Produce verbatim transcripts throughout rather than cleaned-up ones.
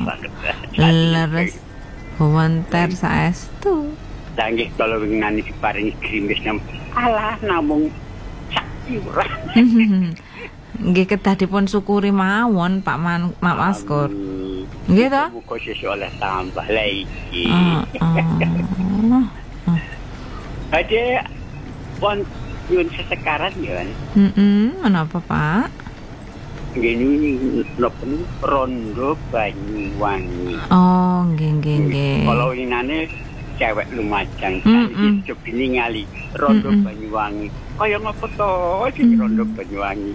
banget. Leres wonten saestu. Danggih kalau ngenani diparingi grimis nam alah namung sakti ora. Nggih kedah dipun syukuri mawon Pak Man, Mak Maskur. Nggih to? Muga sesuk oleh tambah lah iki. Heeh. Ade pon nyun sesekaran ya. Heeh, menapa Pak? Gini napa Rondo Banyuwangi. Oh, nggih nggih nggih. Kalau inane cewek lumajang Mm-mm. iki ini ngali Rondo Mm-mm. Banyuwangi. Kaya ngapa to sing Rondo Banyuwangi.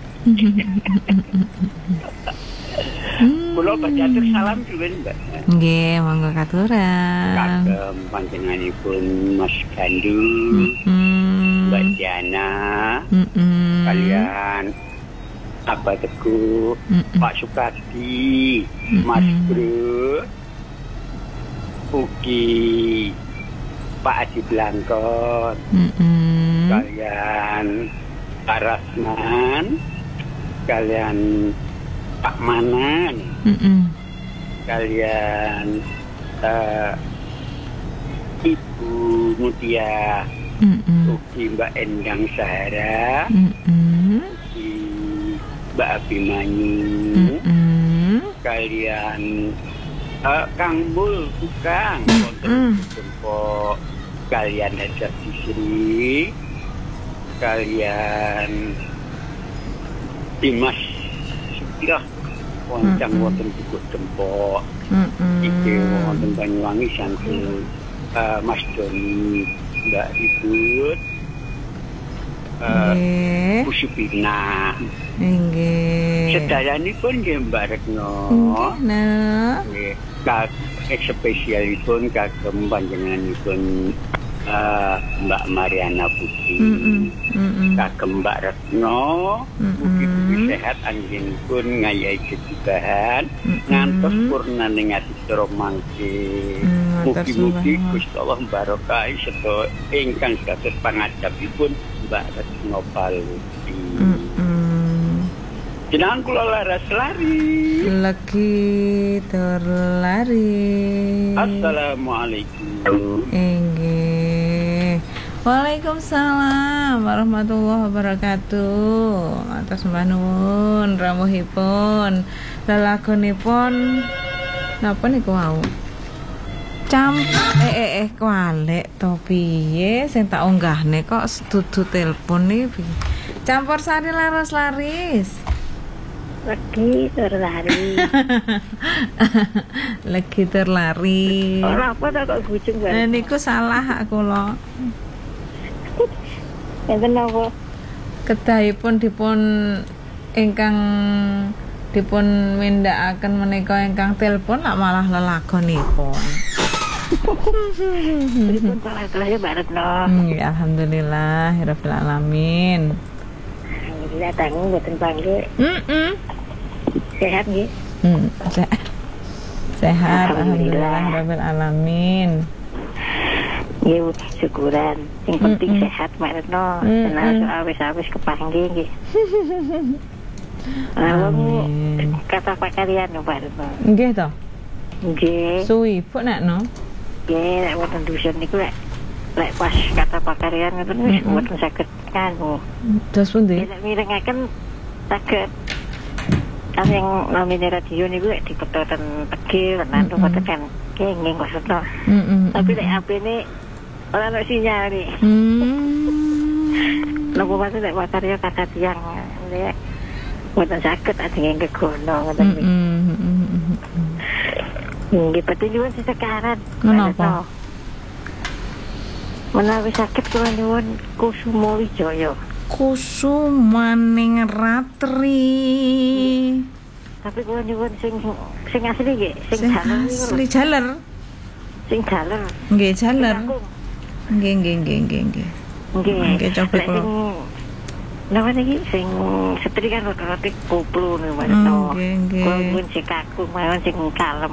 Kula bacatur salam suwun, Mbak. Nggih, monggo katuran. Kagem panjenenganipun Mas Gandu, Mm. Mbak Diana, Mm-mm. kalian Abah Teguh, Mm-mm. Pak Sukadi, Mas Mm-mm. Bro, Uki, Pak Adi Blangkon, Mm-mm. kalian Pak Rasman, kalian Pak Manan, Mm-mm. kalian uh, Ibu Mutia, Mm-mm. Uki Mbak Endang Sahara, Mm-mm. Uki Mbak Abimanyu, Mm-mm. kalian uh, Kang Mul Bukang, Mm-mm. Jempol, kalian Hajar Bisri, kalian Dimas Sukirah, Wancang Mm-mm. wonten Bukut Jempol, Mm-mm. iki wonten Banyuwangi saking uh, Mas Doni, Mbak Ibut, uh, Nggih. Bu Supina. Nggih. Sedayanipun nggih Mbak Retno. Nggih, nah. Nggih, kag spesialipun kagem panjenenganipun uh, Mbak Mariana Putri. Mm-mm. Mm-mm. Kagem Mbak Retno, Mm-mm. mugi-mugi sehat anjenipun ngayahi kegibahan Mm-mm. ngantos purnaning aditya mangke. Mm, matur Mugi-mugi suwun. Gusti Allah barokah sedaya ingkang dados pangajabipun Mbak Retno Paluti. Mm-mm. Jenengan kula laras lari. Lagi terlari. Assalamualaikum. Inggih. Waalaikumsalam warahmatullahi wabarakatuh. Atas mbah nuwun rawuhipun lelagonipun napa niku wau? Cam eh eh eh kualek to piye sing tak unggahne kok sedudu telepon iki. Campur sari laras laris. Lagi terlari. Lagi terlari. Ora apa ta kok gucung Nah, banget. niku salah aku lo. Enten apa? Kedahipun dipun ingkang dipun mindakaken menika ingkang telepon lak malah lelagonipun. Pripun salah-salah ya Mbak Retno. Nggih, alhamdulillah rabbil alamin. Alhamdulillah tangu mboten panggil. Heeh. Sehat nggih. Hmm, sehat. Sehat, Alhamdulillah. alhamdulillah rabbil alamin. Nggih syukuran. Yang penting Mm-mm. sehat Mbak Retno. Mm-mm. Tenang soal wis-wis kepanggih nggih. Lalu Amin. kata pakarian Mbak Retno. Nggih to. Nggih. Suwi pun nek no. Nggih lek wonten dusun niku lek lek pas kata pakarian ngoten wis Mm-mm. mboten saged kanggo. Dos pundi? Nek mirengaken saged kan yang namanya radio niku lek dipetoten tegil tenan Mm-mm. mboten kan kenging maksudnya. Heeh. Tapi lek H P ini ora ono sinyal nih. Hmm. Napa maksud lek pakarya kata tiang lek mboten saged ajeng kegono ngoten niku. Heeh. Nggih betul nyuwun sesekaran. Menapa? Menawi sakit kula nyuwun Kusumo Wijaya. Kusumaning ratri. Tapi kula nyuwun sing sing asli nggih, sing Sing jaler niku asli lho. jaler. Sing jaler. Nggih jaler. Sing kakung. Nggih nggih nggih nggih nggih. Nggih. Nggih, coba Lek kula. sing napa niki sing setri kan roti koplo niku Mas. Oh, nggih, nggih. Kula nyuwun sing kakung mawon sing kalem.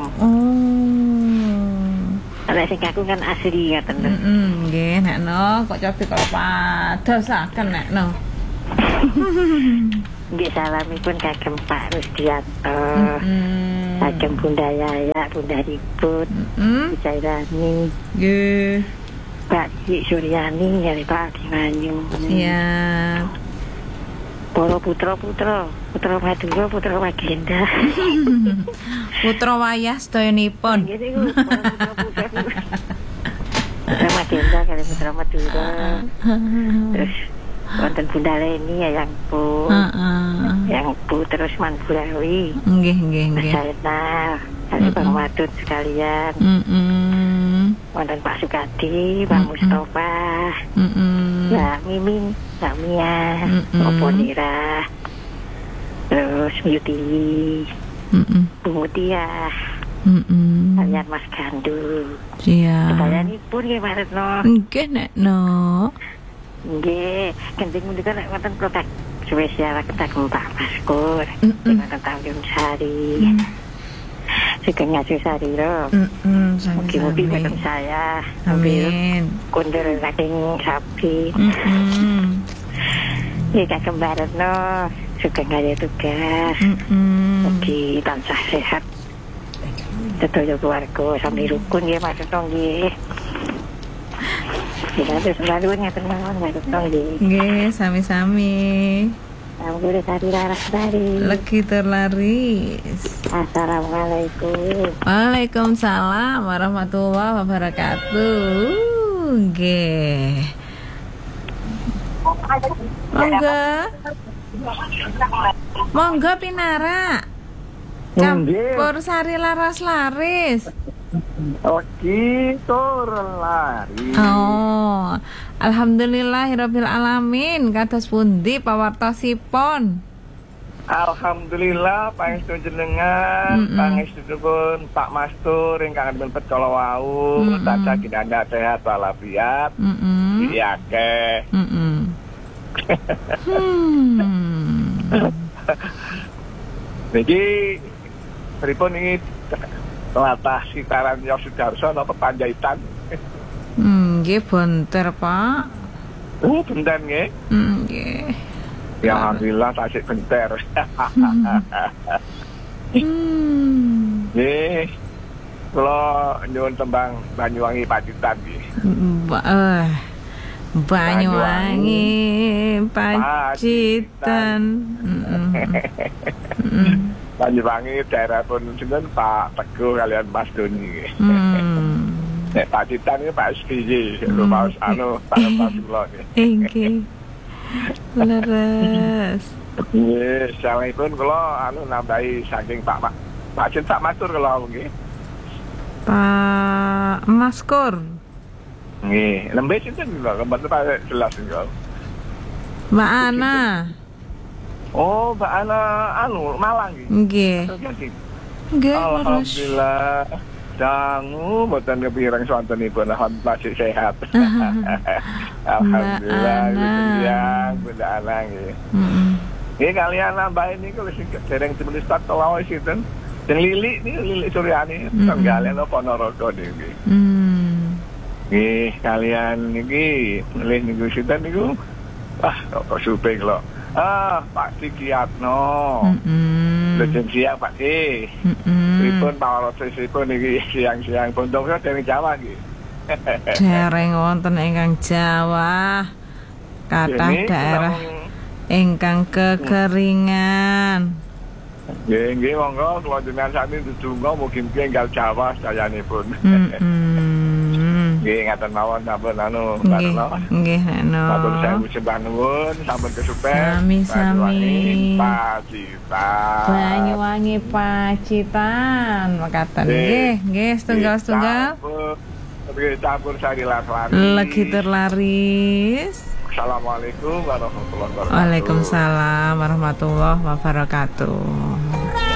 Oh. Lek sing kakung kan asli ngoten lho. Heeh, nggih nek no kok cobi kok padosaken nek no. Nggih salamipun kagem Pak Rusdianto. Heeh. Saking Bunda Yaya, Bunda Ribut, Mm-mm. Cairani, Nggih. Pak Cik Suryani dari Pak Dimanyu. Siap. Para putra-putra, putra Madura, putra Wagenda. Putra wayah sedayanipun. Gitu iku, para putra-putra. Putra Wagenda kali putra Madura. Terus wonten Bunda Leni ya yang Bu. Heeh. Yang Bu terus Man Burawi. Nggih, nggih, nggih. Zainal, kali Bang Madut sekalian. Mm-mm. Wonten Pak Sukadi, Pak Mustafa, Mm-mm. Mbak Mimin, Mbak Mia, Mm-mm. Opo Nira, terus Beauty, Mm-mm. Bu Mutia, Mm-mm. kalian Mas Gandu. Siap. Kebayanipun nggih Pak Retno. Nggih, Nek No. Nggih, kenting menika nek wonten protek spesial ketagem Pak Maskur. Mm-mm. Wonten Tanjung Sari. Sugeng Ngaju Sariro. Mm-mm. Mugi-mugi Sami-sami. wonten saya ambil Amin. kundur saking sapi. Mm-mm. Nggih kagem Pak Retno, sugeng gaya tugas. Mm-mm. Mugi tansah sehat. Sedaya keluarga sami rukun nggih Pak Retno nggih. Kita terus selalu ngatur mawon Pak Retno nggih. Nggih, sami-sami. Sampun sari laras dari. Legi terlaris. Assalamualaikum. Waalaikumsalam warahmatullahi wabarakatuh. Nggih. Monggo. Monggo Pinara. Campur sari laras laris. Oke, turun lari. Oh, alhamdulillahirabbil alamin. Kados pundi pawartosipun? Alhamdulillah pangestu jenengan, Mm-mm. pangestuipun Pak Mastur ingkang mlebet kala wau, Mm-mm. tansah kinanda sehat walafiat. Mm-mm. Iya akeh. Mm-mm. Hmm. Niki pripun iki latah sitaran Yo Sudarso napa Panjaitan? Hmm, nggih bonter, Pak. Oh, benten nggih. Hmm, nggih. Ya alhamdulillah tasik benter. Hmm. Nggih. Kula nyuwun tembang Banyuwangi Pacitan nggih. Ba- eh, Banyuwangi Pacitan. Mm-mm. Mm-mm. Banyuwangi daerah pun sinten Pak Teguh kalian Mas Doni nggih. Hmm. Nek Pacitan iki Pak S B Y, lho Mas anu Pak Pasula nggih. Nggih. Leres. Nggih, salehipun kula anu nambahi saking Pak Mak. Pak Jen Pak Matur kula nggih. Pak Maskur. Nggih, lembe sinten kula kembar Pak jelas nggih. Mbak Ana. Oh, Mbak Ana anu Malang nggih. Nggih. Nggih, leres. Alhamdulillah. Dangu mboten kepireng swantenipun alhamdulillah masih sehat. Alhamdulillah yang Bunda Ana nggih. Heeh. Nggih kalian nambahin niku wis dereng dipun start lawas sinten. Sing Lili niku Lili Suryani tenggalen apa Ponorogo niki. Hmm. Nggih kalian niki milih niku sinten niku. Ah kok supe kula. Ah Pak Sikiatno. Heeh. Lajeng siang Pak Ki. Heeh. Pripun pawarosipun niki siang-siang Bondong dari Jawa nggih. Dereng wonten ingkang Jawa. Kathah Ini daerah kurang- ingkang kekeringan. Nggih, nggih monggo kula jenengan sami ndedonga mugi-mugi enggal Jawa sayanipun. Heeh. Nggih ngaten mawon sampun anu Nggih, Karno. nggih Neno. Matur sewu sembah nuwun sampun kesupen. Sami-sami. Pacitan. Banyuwangi Pacitan. Makaten nggih, nggih setunggal-setunggal. Nggih campur sari lari. Legi terlaris. Assalamualaikum warahmatullahi wabarakatuh. Waalaikumsalam warahmatullahi wabarakatuh.